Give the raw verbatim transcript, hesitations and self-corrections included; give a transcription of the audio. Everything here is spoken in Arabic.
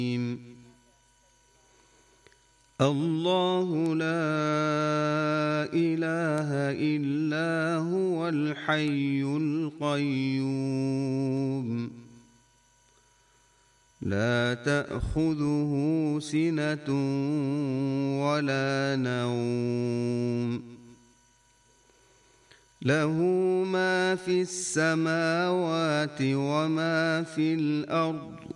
الله لا إله إلا هو الحي القيوم لا تأخذه سنة ولا نوم له ما في السماوات وما في الأرض